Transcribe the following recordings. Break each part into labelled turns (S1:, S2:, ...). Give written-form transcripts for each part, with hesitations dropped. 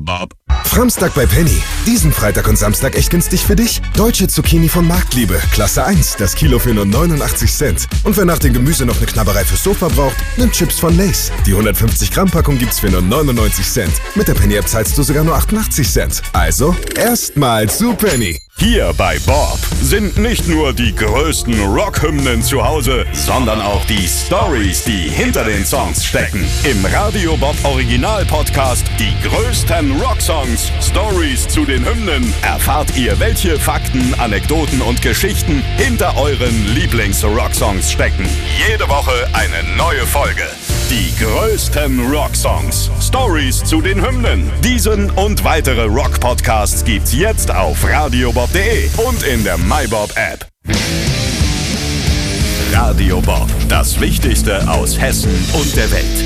S1: Bob.
S2: Framstag bei Penny. Diesen Freitag und Samstag echt günstig für dich? Deutsche Zucchini von Marktliebe, Klasse 1, das Kilo für nur 89 Cent. Und wer nach dem Gemüse noch eine Knabberei fürs Sofa braucht, nimmt Chips von Lay's. Die 150 Gramm Packung gibt's für nur 99 Cent. Mit der Penny-App zahlst du sogar nur 88 Cent. Also, erstmal zu Penny.
S1: Hier bei Bob sind nicht nur die größten Rockhymnen zu Hause, sondern auch die Storys, die hinter den Songs stecken. Im Radio Bob Original Podcast Die größten Rocksongs, Stories zu den Hymnen, erfahrt ihr, welche Fakten, Anekdoten und Geschichten hinter euren Lieblings-Rocksongs stecken. Jede Woche eine neue Folge. Die größten Rocksongs, Stories zu den Hymnen. Diesen und weitere Rock-Podcasts gibt's jetzt auf radiobob.de und in der MyBob-App. Radio Bob, das Wichtigste aus Hessen und der Welt.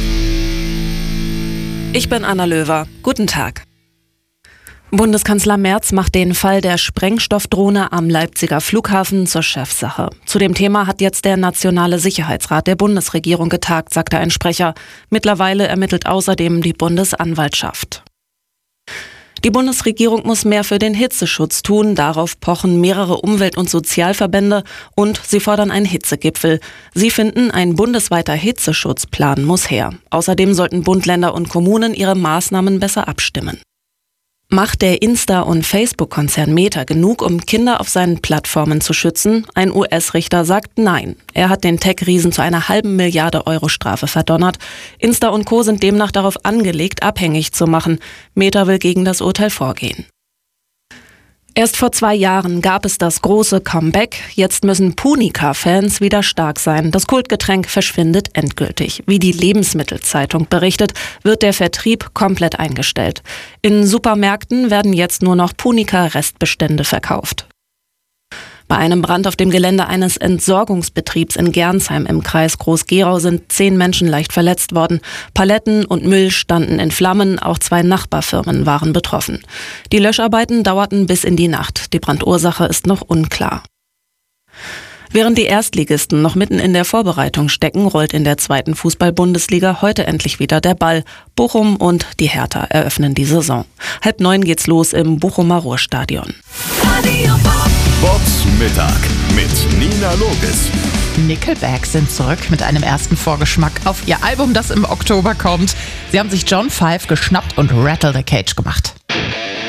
S3: Ich bin Anna Löwer. Guten Tag. Bundeskanzler Merz macht den Fall der Sprengstoffdrohne am Leipziger Flughafen zur Chefsache. Zu dem Thema hat jetzt der Nationale Sicherheitsrat der Bundesregierung getagt, sagte ein Sprecher. Mittlerweile ermittelt außerdem die Bundesanwaltschaft. Die Bundesregierung muss mehr für den Hitzeschutz tun. Darauf pochen mehrere Umwelt- und Sozialverbände und sie fordern einen Hitzegipfel. Sie finden, ein bundesweiter Hitzeschutzplan muss her. Außerdem sollten Bund, Länder und Kommunen ihre Maßnahmen besser abstimmen. Macht der Insta- und Facebook-Konzern Meta genug, um Kinder auf seinen Plattformen zu schützen? Ein US-Richter sagt nein. Er hat den Tech-Riesen zu einer halben Milliarde Euro Strafe verdonnert. Insta und Co. sind demnach darauf angelegt, abhängig zu machen. Meta will gegen das Urteil vorgehen. Erst vor 2 Jahren gab es das große Comeback. Jetzt müssen Punica-Fans wieder stark sein. Das Kultgetränk verschwindet endgültig. Wie die Lebensmittelzeitung berichtet, wird der Vertrieb komplett eingestellt. In Supermärkten werden jetzt nur noch Punica-Restbestände verkauft. Bei einem Brand auf dem Gelände eines Entsorgungsbetriebs in Gernsheim im Kreis Groß-Gerau sind 10 Menschen leicht verletzt worden. Paletten und Müll standen in Flammen, auch 2 Nachbarfirmen waren betroffen. Die Löscharbeiten dauerten bis in die Nacht. Die Brandursache ist noch unklar. Während die Erstligisten noch mitten in der Vorbereitung stecken, rollt in der 2. Fußball-Bundesliga heute endlich wieder der Ball. Bochum und die Hertha eröffnen die Saison. 8:30 geht's los im Bochumer Ruhrstadion.
S1: Bobs Mittag mit Nina Loges.
S4: Nickelback sind zurück mit einem ersten Vorgeschmack auf ihr Album, das im Oktober kommt. Sie haben sich John 5 geschnappt und Rattle the Cage gemacht.